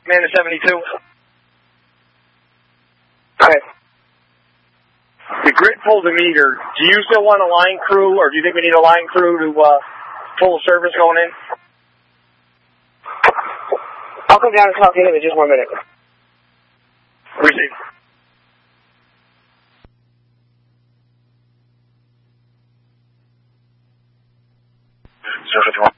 Man to 72. Okay. The grid pulled the meter. Do you still want a line crew, or do you think we need a line crew to full service going in? I'll come down and talk to him in just 1 minute. Receive. 051.